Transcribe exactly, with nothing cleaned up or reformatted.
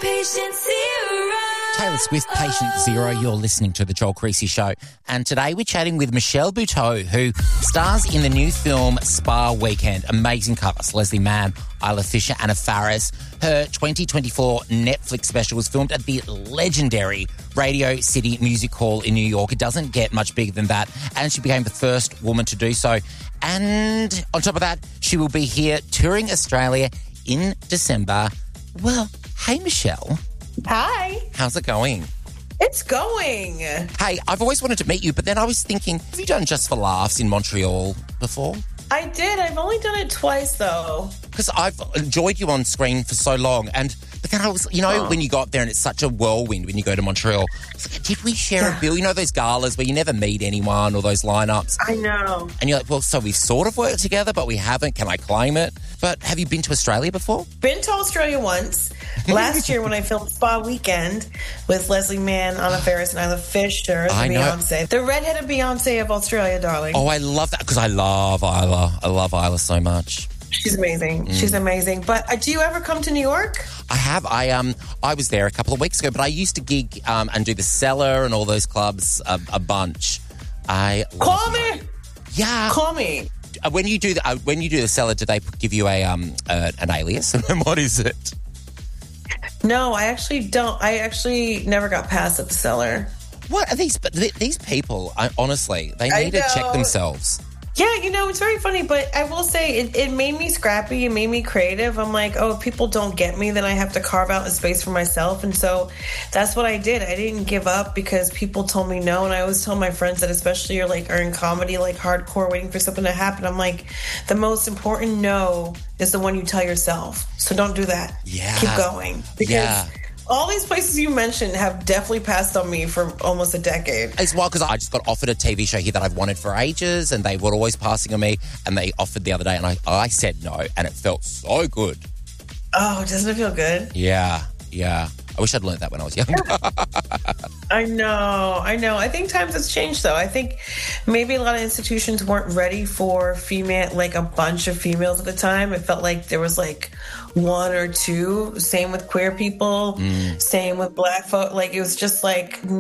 Patient Zero. Taylor Swift, Patient Zero. You're listening to The Joel Creasy Show. And today we're chatting with Michelle Buteau, who stars in the new film Spa Weekend. Amazing covers. Leslie Mann, Isla Fisher, Anna Faris. Her twenty twenty-four Netflix special was filmed at the legendary Radio City Music Hall in New York. It doesn't get much bigger than that. And she became the first woman to do so. And on top of that, she will be here touring Australia in December. Well, hey, Michelle. Hi. How's it going? It's going. Hey, I've always wanted to meet you, but then I was thinking, have you done Just for Laughs in Montreal before? I did. I've only done it twice, though. Because I've enjoyed you on screen for so long. And but then I was, you know, oh. when you got there and it's such a whirlwind when you go to Montreal. I was like, did we share yeah. a bill? You know those galas where you never meet anyone or those lineups? I know. And you're like, well, so we've sort of worked together, but we haven't. Can I claim it? But have you been to Australia before? Been to Australia once. Last year when I filmed Spa Weekend with Leslie Mann, Anna Faris, and Isla Fisher, the I know. Beyonce. The redheaded Beyonce of Australia, darling. Oh, I love that because I love Isla. I love Isla so much. She's amazing. Mm. She's amazing. But uh, do you ever come to New York? I have. I um I was there a couple of weeks ago, but I used to gig um and do the Cellar and all those clubs a, a bunch. I call me. Yeah, call me. When you do the uh, when you do the Cellar, do they give you a um uh, an alias? And what is it? No, I actually don't. I actually never got past at the Cellar. What are these? But these people, I, honestly, they need to check themselves. Yeah, you know, it's very funny, but I will say it, it made me scrappy. It made me creative. I'm like, oh, if people don't get me, then I have to carve out a space for myself. And so that's what I did. I didn't give up because people told me no. And I always tell my friends that, especially you're like are in comedy, like hardcore, waiting for something to happen. I'm like, the most important no is the one you tell yourself. So don't do that. Yeah. Keep going. Because yeah. all these places you mentioned have definitely passed on me for almost a decade. It's wild because I just got offered a T V show here that I've wanted for ages and they were always passing on me and they offered the other day and I, I said no and it felt so good. Oh, doesn't it feel good? Yeah, yeah. I wish I'd learned that when I was young. I know, I know. I think times has changed, though. I think maybe a lot of institutions weren't ready for female, like a bunch of females at the time. It felt like there was like one or two. Same with queer people. Mm. Same with black folk. Like it was just like